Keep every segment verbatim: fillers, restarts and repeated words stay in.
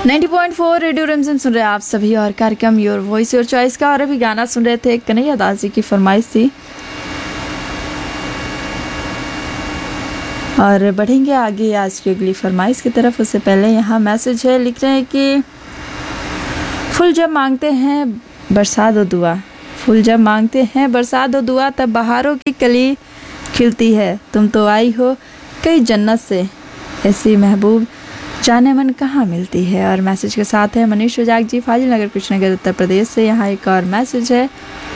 नब्बे पॉइंट चार रेडियो रिमझिम सुन रहे हैं आप सभी और कार्यक्रम योर वॉइस योर चॉइस का। और अभी गाना सुन रहे थे, कन्हैया दास जी की फरमाइश थी। और बढ़ेंगे आगे आज की अगली फरमाइश की तरफ। उससे पहले यहाँ मैसेज है, लिख रहे हैं कि फूल जब मांगते हैं बरसात और दुआ, फूल जब मांगते हैं बरसात और दुआ, तब बहारों की कली खिलती है। तुम तो आई हो कई जन्नत से, ऐसी महबूब जाने मन कहाँ मिलती है। और मैसेज के साथ है मनीष उजाक जी, फाजिल नगर कृष्णनगर उत्तर प्रदेश से। यहाँ एक और मैसेज है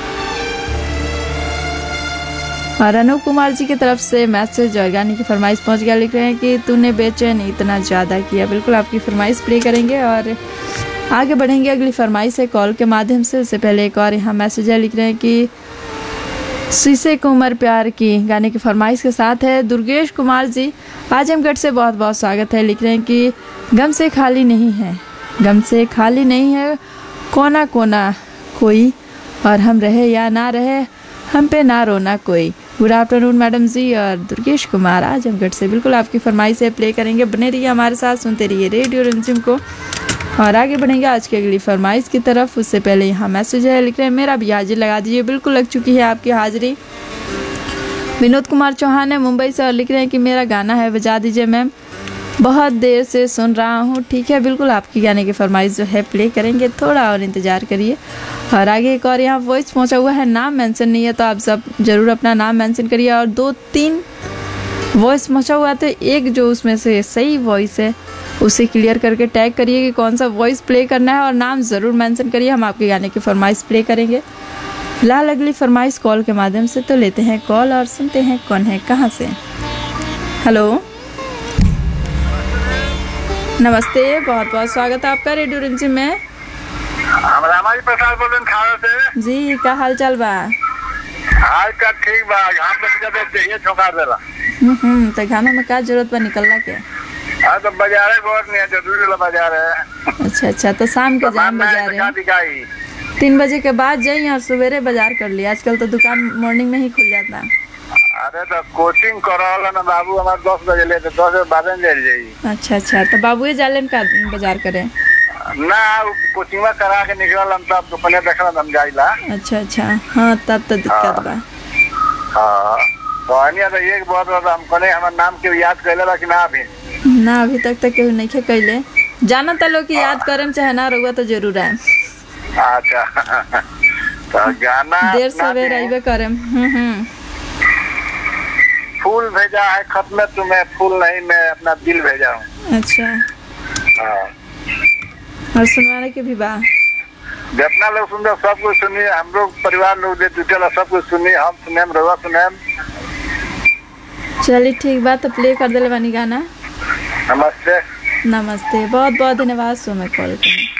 और अनूप कुमार जी की तरफ से मैसेज और गाने की फरमाइश पहुंच गया। लिख रहे हैं कि तूने बेचैन इतना ज़्यादा किया। बिल्कुल आपकी फरमाइश प्ले करेंगे और आगे बढ़ेंगे। अगली फरमाइश है कॉल के माध्यम से। उससे पहले एक और यहाँ मैसेज है, लिख रहे हैं कि शीशे को उमर प्यार की गाने की फरमाइश के साथ है दुर्गेश कुमार जी, आजमगढ़ से। बहुत बहुत स्वागत है। लिख रहे हैं कि गम से खाली नहीं है, गम से खाली नहीं है कोना कोना कोई, और हम रहे या ना रहे हम पे ना रोना कोई। गुड आफ्टरनून मैडम जी। और दुर्गेश कुमार आजमगढ़ से बिल्कुल आपकी फरमाइश है, प्ले करेंगे। बने रहिए हमारे साथ, सुनते रहिए रेडियो रिमझिम को। और आगे बढ़ेंगे आज की अगली फरमाइश की तरफ। उससे पहले यहाँ मैसेज है, लिख रहे हैं मेरा भी हाजिर लगा दीजिए। बिल्कुल लग चुकी है आपकी हाजिरी। विनोद कुमार चौहान है मुंबई से और लिख रहे हैं कि मेरा गाना है बजा दीजिए मैम, बहुत देर से सुन रहा हूँ। ठीक है, बिल्कुल आपकी गाने की फरमाइश जो है प्ले करेंगे, थोड़ा और इंतज़ार करिए। और आगे एक और यहाँ वॉइस पहुँचा हुआ है, नाम मेंशन नहीं है तो आप सब ज़रूर अपना नाम मेंशन करिए। और दो तीन वॉइस पहुँचा हुआ तो एक जो उसमें से सही वॉइस है उसे क्लियर करके टैग करिए कि कौन सा वॉइस प्ले करना है और नाम ज़रूर मेंशन करिए। हम आपके गाने की फरमाइश प्ले करेंगे। फिलहाल अगली फरमाइश कॉल के माध्यम से, तो लेते हैं कॉल और सुनते हैं कौन है कहाँ से। हेलो, नमस्ते, बहुत बहुत स्वागत है आपका रेडियो रिमझिम में। हम रामाजी प्रसाद बोल रहे हैं खाना से। जी, का हाल चाल बा? हाल का ठीक बा। घाम में जब चाहिए छोका देला। हम्म तो घाम में का जरूरत बा निकलना के? हाँ तो बाजारे बहुत नहीं है, जरूरी वाला बाजार है। अच्छा अच्छा, तो शाम के जाए बाजार है, तीन बजे के बाद जाइए और सवेरे बाजार कर लिया। आजकल तो दुकान मॉर्निंग में ही खुल जाता है। अरे तो कोचिंग करा ना बाबू, हमारे दस बजे ले तो दस बजे बाद में जाइए। अच्छा अच्छा, तो बाबू जालन का बाजार करें ना, कोचिंग में करा के निकल हम तब दुकाने देखला हम जाइला। अच्छा अच्छा, हाँ तब तो दिक्कत बा। हाँ तो अनिया तो एक बहुत बड़ा हम कने हमार नाम के याद कैले बा कि ना? अभी ना, अभी तक तक केहू नहीं कैले। जाना तो लोग की याद करें चाहे ना रहुआ तो जरूर है। अच्छा तो गाना देर सवेर आइबे करें। हम्म फूल भेजा है खत में तुम्हें, फूल नहीं मैं अपना दिल भेजा हूँ। अच्छा, हाँ और सुनवाने के भी बा? जितना लोग सुन सब कुछ सुनिए, हम लोग परिवार लोग दे टूटे सब कुछ सुनिए, हम सुने रवा सुने। चलिए ठीक बात, तो प्ले कर दिले बानी गाना। नमस्ते। नमस्ते, बहुत बहुत धन्यवाद सो मैं कॉल करने।